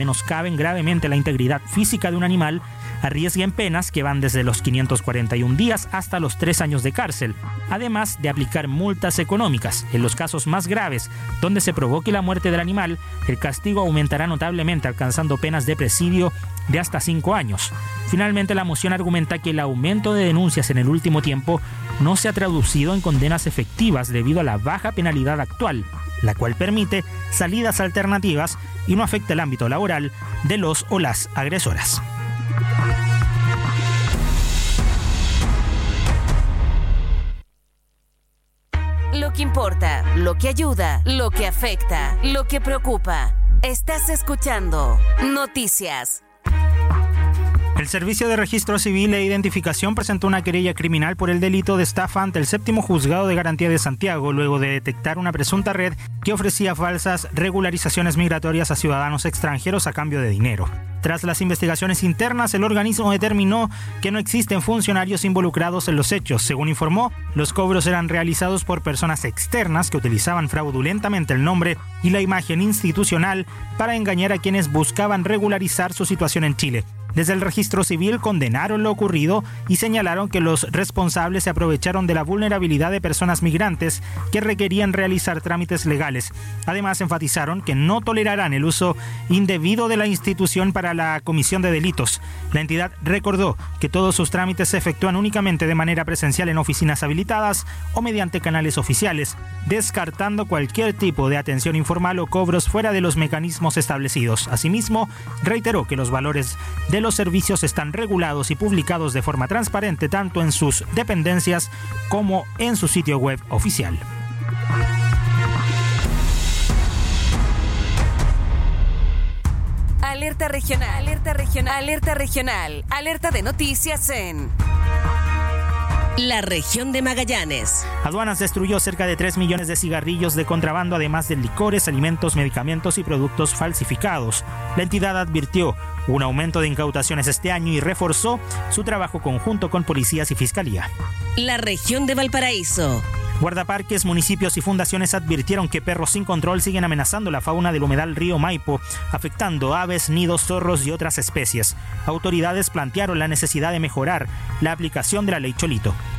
menoscaben gravemente la integridad física de un animal arriesguen penas que van desde los 541 días hasta los 3 años de cárcel, además de aplicar multas económicas. En los casos más graves, donde se provoque la muerte del animal, el castigo aumentará notablemente, alcanzando penas de presidio de hasta 5 años. Finalmente, la moción argumenta que el aumento de denuncias en el último tiempo no se ha traducido en condenas efectivas debido a la baja penalidad actual, la cual permite salidas alternativas y no afecta el ámbito laboral de los o las agresoras. Lo que importa, lo que ayuda, lo que afecta, lo que preocupa. Estás escuchando Noticias. El Servicio de Registro Civil e Identificación presentó una querella criminal por el delito de estafa ante el 7º Juzgado de Garantía de Santiago, luego de detectar una presunta red que ofrecía falsas regularizaciones migratorias a ciudadanos extranjeros a cambio de dinero. Tras las investigaciones internas, el organismo determinó que no existen funcionarios involucrados en los hechos. Según informó, los cobros eran realizados por personas externas que utilizaban fraudulentamente el nombre y la imagen institucional para engañar a quienes buscaban regularizar su situación en Chile. Desde el registro civil condenaron lo ocurrido y señalaron que los responsables se aprovecharon de la vulnerabilidad de personas migrantes que requerían realizar trámites legales. Además, enfatizaron que no tolerarán el uso indebido de la institución para la comisión de delitos. La entidad recordó que todos sus trámites se efectúan únicamente de manera presencial en oficinas habilitadas o mediante canales oficiales, descartando cualquier tipo de atención informal o cobros fuera de los mecanismos establecidos. Asimismo, reiteró que los valores de los servicios están regulados y publicados de forma transparente tanto en sus dependencias como en su sitio web oficial. Alerta regional, alerta regional, alerta regional, alerta de noticias en la región de Magallanes. Aduanas destruyó cerca de 3 millones de cigarrillos de contrabando, además de licores, alimentos, medicamentos y productos falsificados. La entidad advirtió un aumento de incautaciones este año y reforzó su trabajo conjunto con policías y fiscalía. La región de Valparaíso. Guardaparques, municipios y fundaciones advirtieron que perros sin control siguen amenazando la fauna del humedal río Maipo, afectando aves, nidos, zorros y otras especies. Autoridades plantearon la necesidad de mejorar la aplicación de la ley Cholito.